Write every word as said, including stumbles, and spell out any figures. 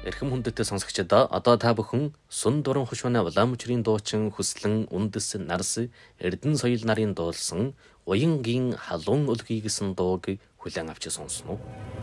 Эрхэм хүндэт сонсогчдоо одоо та бүхэн Сүн дуран хушууна Уламжрын дуучин Хүслэн үндэс нарс Эрдэнэ соёл нарын дуулсан Уянгийн халуун өлгий гэсэн дууг хүлээн авч сонсноо.